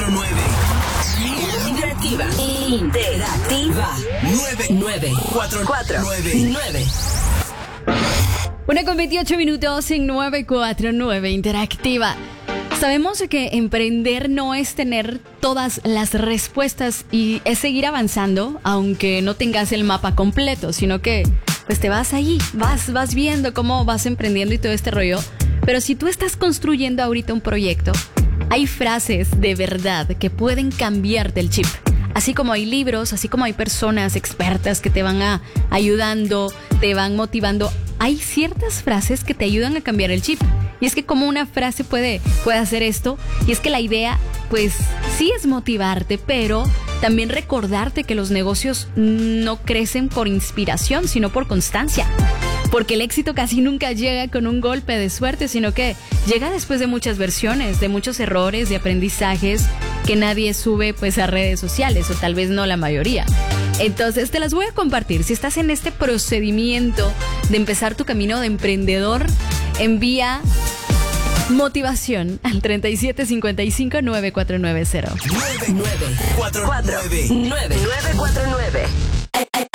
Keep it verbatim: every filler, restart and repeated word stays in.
Interactiva. Interactiva. nueve nueve cuatro cuatro nueve nueve. Una con veintiocho minutos en nueve cuatro nueve Interactiva. Sabemos que emprender no es tener todas las respuestas y es seguir avanzando, aunque no tengas el mapa completo, sino que pues te vas ahí, vas, vas viendo cómo vas emprendiendo y todo este rollo. Pero si tú estás construyendo ahorita un proyecto, hay frases de verdad que pueden cambiarte el chip. Así como hay libros, así como hay personas expertas que te van a, ayudando, te van motivando, hay ciertas frases que te ayudan a cambiar el chip. Y es que como una frase puede, puede hacer esto, y es que la idea, pues sí es motivarte, pero también recordarte que los negocios no crecen por inspiración, sino por constancia. Porque el éxito casi nunca llega con un golpe de suerte, sino que llega después de muchas versiones, de muchos errores, de aprendizajes que nadie sube pues a redes sociales, o tal vez no la mayoría. Entonces te las voy a compartir. Si estás en este procedimiento de empezar tu camino de emprendedor, envía motivación al treinta y siete cincuenta y cinco nueve cuatro nueve cero. nueve nueve cuatro nueve nueve nueve cuatro nueve.